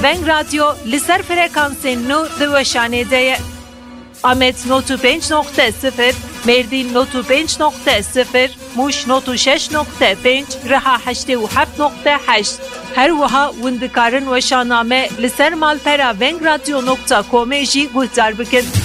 Venk Radio لسر فرکانس نو دوشانه ده. آمد نوتو 5.0 مردین نوتو 5.0 موش نوتو 6.5 رها 87.8 هر وها وندکارن وشانامه لسر مالپرا venkradio.com جی گوهدار بکن.